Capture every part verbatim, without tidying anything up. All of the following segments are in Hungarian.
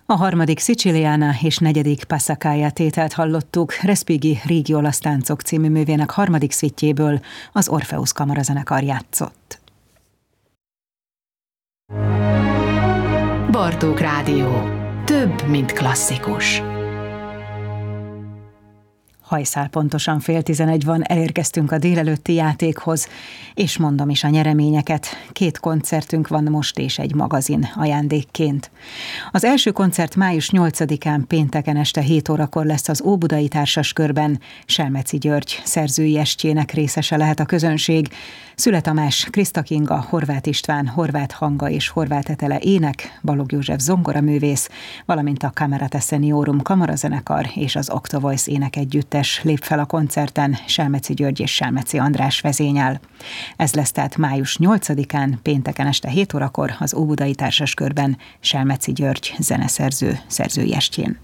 A harmadik Siciliana és negyedik Passacaglia tételt hallottuk Respighi Régi olasz táncok című művének harmadik szvittjéből, az Orpheus kamarazenekar játszott. Bartók Rádió. Több, mint klasszikus. Hajszál pontosan fél tizenegy van, elérkeztünk a délelőtti játékhoz, és mondom is a nyereményeket. Két koncertünk van most és egy magazin ajándékként. Az első koncert május nyolcadikán pénteken este hét órakor lesz az Óbudai Társaskörben. Selmeci György szerzői estjének részese lehet a közönség. Szüle Tamás, Kriszta Kinga, Horváth István, Horváth Hanga és Horváth Etele ének, Balogh József zongoraművész, valamint a Camerata Seniorum kamarazenekar és az Octovoice énekegyüttes lép fel a koncerten, Selmeci György és Selmeci András vezényel. Ez lesz tehát május nyolcadikán, pénteken este hét órakor az Óbudai Társaskörben, Selmeci György zeneszerző szerzői estjén.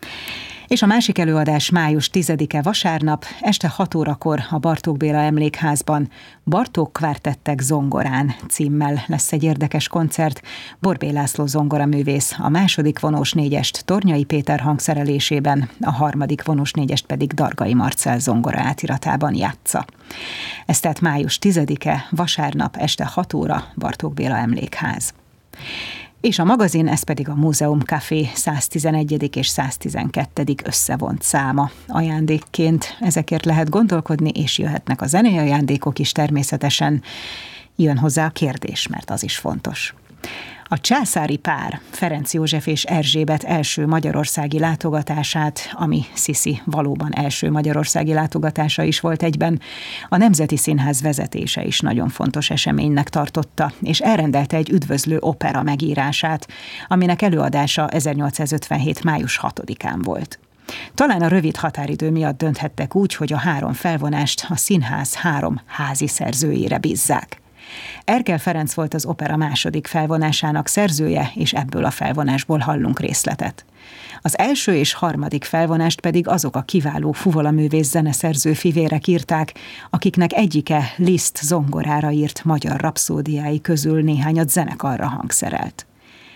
És a másik előadás május tizedike vasárnap, este hat órakor a Bartók Béla Emlékházban Bartók Kvártettek zongorán címmel lesz egy érdekes koncert. Borbély László zongoraművész a második vonós négyest Tornyai Péter hangszerelésében, a harmadik vonós négyest pedig Dargai Marcell zongora átiratában játsza. Ez tehát május tizedike, vasárnap este hat óra, Bartók Béla Emlékház. És a magazin, ez pedig a Múzeum Café száztizenegyedik és száztizenkettedik összevont száma. Ajándékként ezekért lehet gondolkodni, és jöhetnek a zenei ajándékok is természetesen. Jön hozzá a kérdés, mert az is fontos. A császári pár, Ferenc József és Erzsébet első magyarországi látogatását, ami Sziszi valóban első magyarországi látogatása is volt egyben, a Nemzeti Színház vezetése is nagyon fontos eseménynek tartotta, és elrendelte egy üdvözlő opera megírását, aminek előadása ezernyolcszázötvenhét május hatodikán volt. Talán a rövid határidő miatt dönthettek úgy, hogy a három felvonást a színház három házi szerzőjére bízzák. Erkel Ferenc volt az opera második felvonásának szerzője, és ebből a felvonásból hallunk részletet. Az első és harmadik felvonást pedig azok a kiváló fuvolaművész zeneszerző fivérek írták, akiknek egyike Liszt zongorára írt magyar rapszódiái közül néhányat zenekarra hangszerelt.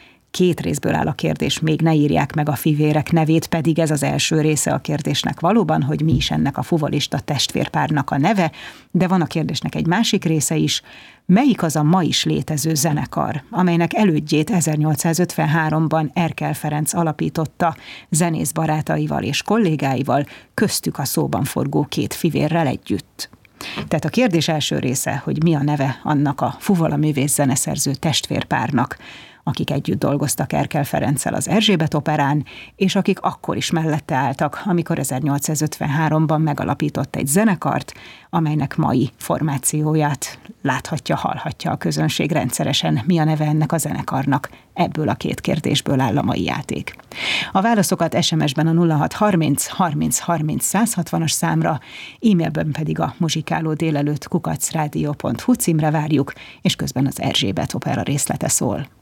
Két részből áll a kérdés, még ne írják meg a fivérek nevét, pedig ez az első része a kérdésnek valóban, hogy mi is ennek a fuvolista testvérpárnak a neve, de van a kérdésnek egy másik része is, melyik az a ma is létező zenekar, amelynek elődjét ezernyolcszázötvenháromban Erkel Ferenc alapította zenész barátaival és kollégáival, köztük a szóban forgó két fivérrel együtt. Tehát a kérdés első része, hogy mi a neve annak a fuvolaművész zeneszerző testvérpárnak, akik együtt dolgoztak Erkel Ferenccel az Erzsébet operán, és akik akkor is mellette álltak, amikor ezernyolcszázötvenháromban megalapított egy zenekart, amelynek mai formációját láthatja, hallhatja a közönség rendszeresen. Mi a neve ennek a zenekarnak? Ebből a két kérdésből áll a mai játék. A válaszokat es em es-ben a nulla hat harminc harminc harminc száz hatvanas számra, e-mailben pedig a muzsikáló délelőtt kukac rádió pont hu címre várjuk, és közben az Erzsébet opera részlete szól.